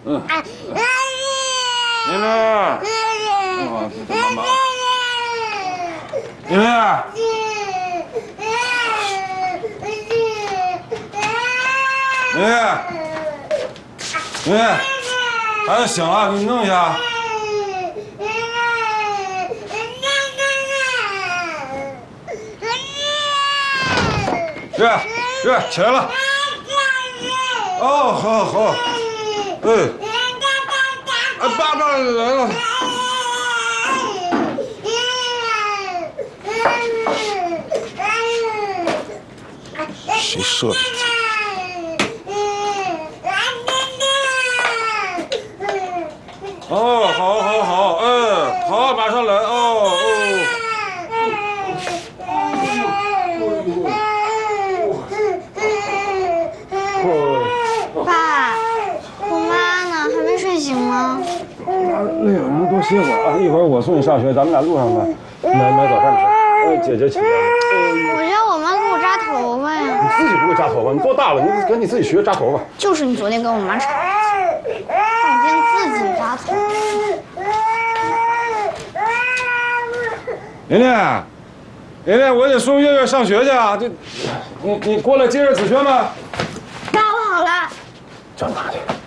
嗯。玲玲，哦，这是妈妈。玲玲。玲玲，玲玲，孩子醒了，给你弄一下。月，起来了。哦，好。哎，爸爸来了。谁设计的？哦，好，好，马上来哦。 爸，我妈呢？还没睡醒吗？ 累了，您多歇会儿啊！一会儿我送你上学，咱们俩路上呢买早饭吃。姐姐起来了。 我让我妈给我扎头发呀。 你自己不会扎头发？你多大了？你赶紧自己学扎头发。 就是你昨天跟我妈吵架，让我今天自己扎头发。 玲，我得送月上学去啊！你过来接着子轩吧。 爸，我好了。 叫你妈去。